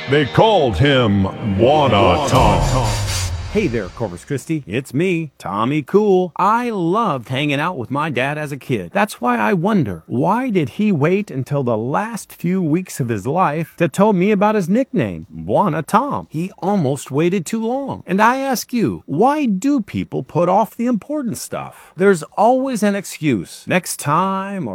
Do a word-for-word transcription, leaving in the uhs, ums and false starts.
They called him Buona Tom. Hey there, Corpus Christi. It's me, Tommy Cool. I loved hanging out with my dad as a kid. That's why I wonder, why did he wait until the last few weeks of his life to tell me about his nickname, Buona Tom? He almost waited too long. And I ask you, why do people put off the important stuff? There's always an excuse. Next time, or